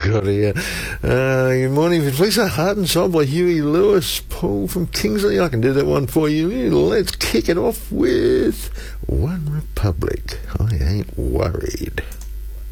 got here. Good morning, Lisa. Heart and Soul by Huey Lewis. Paul from Kingsley. I can do that one for you. Let's kick it off with One Republic. I ain't worried.